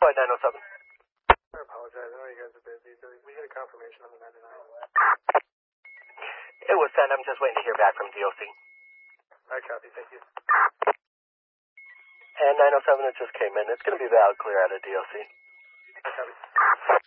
Flight 907. I apologize. I know you guys are busy. We get a confirmation on the 99. It was sent. I'm just waiting to hear back from DOC. I copy. Thank you. And 907, it just came in. It's going to be valid clear out of DOC. I copy.